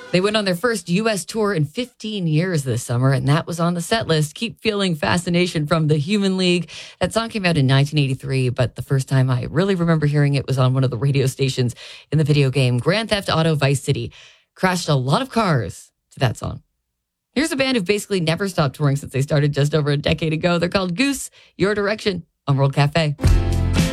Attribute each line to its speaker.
Speaker 1: They went on their first U.S. tour in 15 years this summer, and that was on the set list. Keep Feeling Fascination from the Human League. That song came out in 1983, but the first time I really remember hearing it was on one of the radio stations in the video game Grand Theft Auto Vice City. Crashed a lot of cars to that song. Here's a band who basically never stopped touring since they started just over a decade ago. They're called Goose, Your Direction on World Cafe.